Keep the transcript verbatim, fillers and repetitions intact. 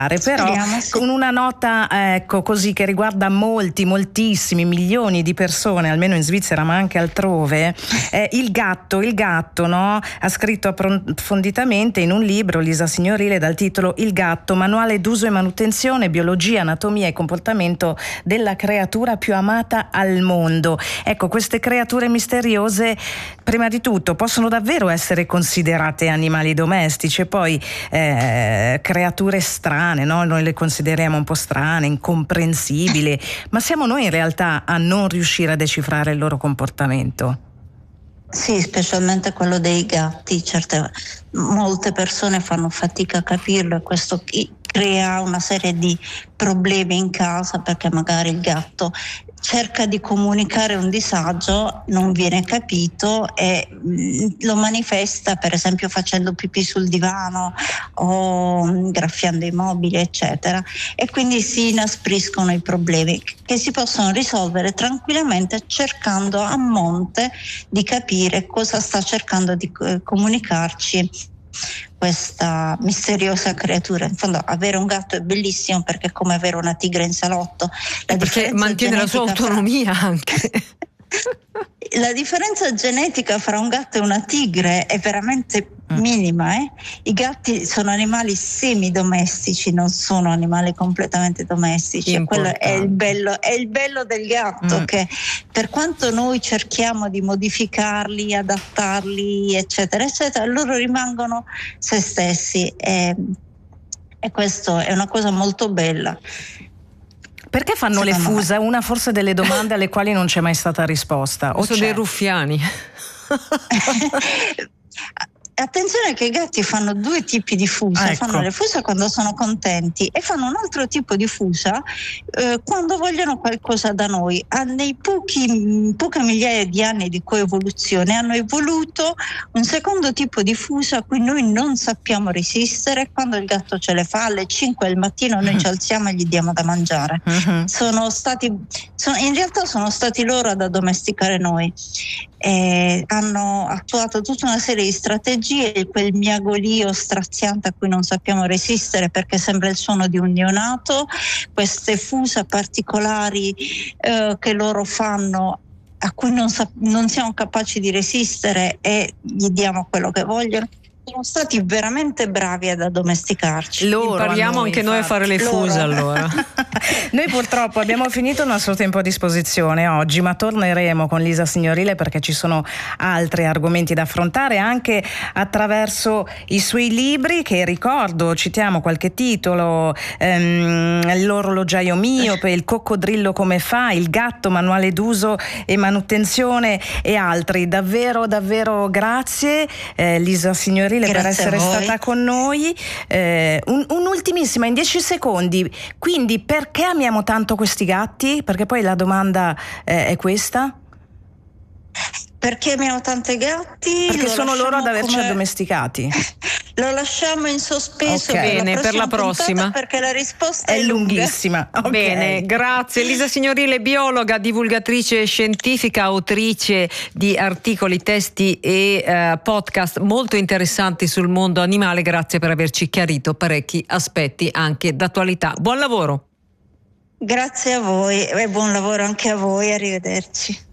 Però Speriamo, sì. Con una nota, ecco, così, che riguarda molti, moltissimi, milioni di persone, almeno in Svizzera ma anche altrove, eh, il gatto, il gatto, no? Ha scritto approfonditamente in un libro Lisa Signorile dal titolo Il gatto, manuale d'uso e manutenzione, biologia, anatomia e comportamento della creatura più amata al mondo. Ecco, queste creature misteriose, prima di tutto, possono davvero essere considerate animali domestici e poi eh, creature strane. No? Noi le consideriamo un po' strane, incomprensibili, ma siamo noi in realtà a non riuscire a decifrare il loro comportamento. Sì, specialmente quello dei gatti. Certe, molte persone fanno fatica a capirlo e questo crea una serie di problemi in casa, perché magari il gatto cerca di comunicare un disagio, non viene capito e lo manifesta, per esempio facendo pipì sul divano o graffiando i mobili, eccetera, e quindi si inaspriscono i problemi che si possono risolvere tranquillamente cercando a monte di capire cosa sta cercando di comunicarci questa misteriosa creatura. In fondo avere un gatto è bellissimo perché è come avere una tigre in salotto. La perché mantiene la sua autonomia fra... anche. La differenza genetica fra un gatto e una tigre è veramente minima. Eh? I gatti sono animali semidomestici, non sono animali completamente domestici. E quello è il bello, è il bello del gatto, mm. che per quanto noi cerchiamo di modificarli, adattarli, eccetera, eccetera, loro rimangono se stessi e, e questo è una cosa molto bella. Perché fanno Secondo le fusa? Me. Una forse delle domande alle quali non c'è mai stata risposta. O sono dei ruffiani. Attenzione che i gatti fanno due tipi di fusa, ecco. Fanno le fusa quando sono contenti e fanno un altro tipo di fusa eh, quando vogliono qualcosa da noi. Ah, nei pochi, poche migliaia di anni di coevoluzione hanno evoluto un secondo tipo di fusa a cui noi non sappiamo resistere. Quando il gatto ce le fa alle cinque del mattino noi ci alziamo e gli diamo da mangiare. Uh-huh. Sono stati, sono, in realtà sono stati loro ad addomesticare noi. Eh, hanno attuato tutta una serie di strategie, quel miagolio straziante a cui non sappiamo resistere perché sembra il suono di un neonato, queste fusa particolari eh, che loro fanno a cui non, sa- non siamo capaci di resistere e gli diamo quello che vogliono. Siamo stati veramente bravi ad addomesticarci. Loro Impariamo noi, anche infatti. Noi a fare le fuse allora. Noi purtroppo abbiamo finito il nostro tempo a disposizione oggi, ma torneremo con Lisa Signorile perché ci sono altri argomenti da affrontare anche attraverso i suoi libri che ricordo, citiamo qualche titolo, ehm, L'orologiaio miope, Il coccodrillo come fa, Il gatto, manuale d'uso e manutenzione e altri. Davvero davvero grazie eh, Lisa Signorile Grazie per essere stata con noi. Eh, un, un'ultimissima in dieci secondi, quindi perché amiamo tanto questi gatti? Perché poi la domanda eh, è questa. Perché amiamo tanto i gatti? Perché sono loro ad averci come... addomesticati. Lo lasciamo in sospeso okay. per, Bene, la per la prossima perché la risposta è, è lunghissima. Okay. Bene, grazie. Lisa Signorile, biologa, divulgatrice scientifica, autrice di articoli, testi e uh, podcast molto interessanti sul mondo animale. Grazie per averci chiarito parecchi aspetti anche d'attualità. Buon lavoro. Grazie a voi e buon lavoro anche a voi, arrivederci.